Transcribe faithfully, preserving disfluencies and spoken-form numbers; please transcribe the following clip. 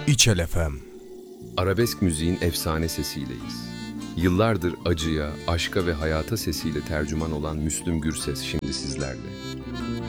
İçel F M. Arabesk müziğin efsane sesiyleyiz. Yıllardır acıya, aşka ve hayata sesiyle tercüman olan Müslüm Gürses şimdi sizlerle.